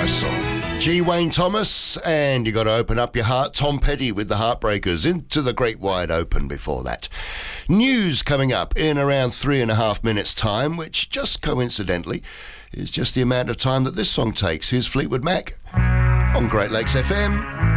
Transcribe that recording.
nice song. G. Wayne Thomas, and you got to open up your heart. Tom Petty with the Heartbreakers, Into the Great Wide Open before that. News coming up in around 3.5 minutes' time, which just coincidentally is just the amount of time that this song takes. Here's Fleetwood Mac on Great Lakes FM.